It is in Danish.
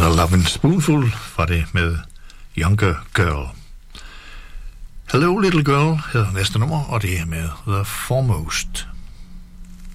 Another Lovin' Spoonful var det med Younger Girl. Hello Little Girl hedder næste nummer, og det er med The Foremost.